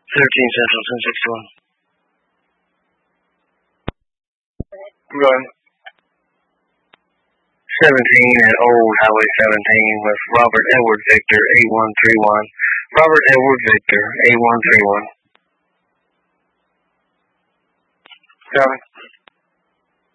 13 Central, 1061. Run. 17 at Old Highway 17 with Robert Edward Victor, 8131. Robert Edward Victor, 8131. 7.